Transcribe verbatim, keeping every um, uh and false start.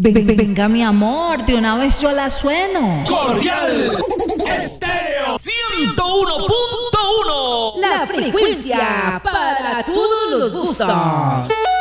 Ven- Venga, mi amor, de una vez yo la sueno. Cordial Estéreo ciento uno punto uno. La frecuencia para todos los gustos.